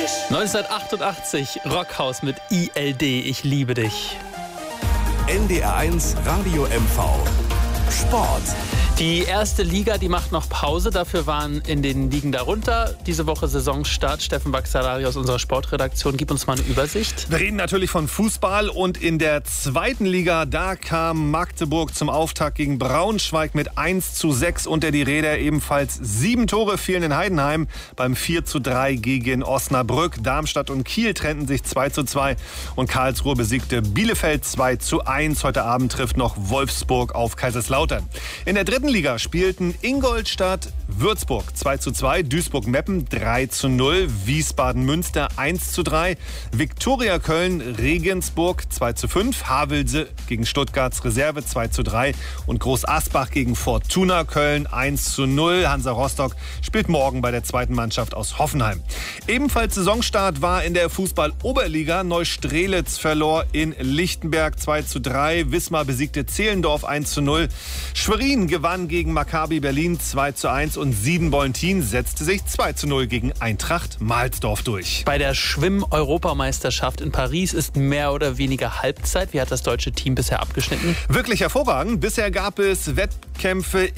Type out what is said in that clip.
1988, Rockhaus mit ILD, ich liebe dich. NDR1 Radio MV. Sport. Die erste Liga, die macht noch Pause. Dafür waren in den Ligen darunter diese Woche Saisonstart. Steffen Baxalari aus unserer Sportredaktion, gib uns mal eine Übersicht. Wir reden natürlich von Fußball und in der zweiten Liga, da kam Magdeburg zum Auftakt gegen Braunschweig mit 1:6 unter die Räder. Ebenfalls 7 Tore fielen in Heidenheim beim 4:3 gegen Osnabrück. Darmstadt und Kiel trennten sich 2:2 und Karlsruhe besiegte Bielefeld 2:1. Heute Abend trifft noch Wolfsburg auf Kaiserslautern. In der dritten Liga spielten Ingolstadt Würzburg 2:2, Duisburg-Meppen 3:0, Wiesbaden-Münster 1:3, Viktoria Köln Regensburg 2:5, Havelse gegen Stuttgarts Reserve 2:3 und Groß Asbach gegen Fortuna Köln 1:0. Hansa Rostock spielt morgen bei der zweiten Mannschaft aus Hoffenheim. Ebenfalls Saisonstart war in der Fußball-Oberliga. Neustrelitz verlor in Lichtenberg 2:3, Wismar besiegte Zehlendorf 1:0, Schwerin gewann gegen Maccabi Berlin 2:1 und Sieden-Bollentin setzte sich 2:0 gegen Eintracht Mahlsdorf durch. Bei der Schwimm-Europameisterschaft in Paris ist mehr oder weniger Halbzeit. Wie hat das deutsche Team bisher abgeschnitten? Wirklich hervorragend. Bisher gab es Wettkämpfe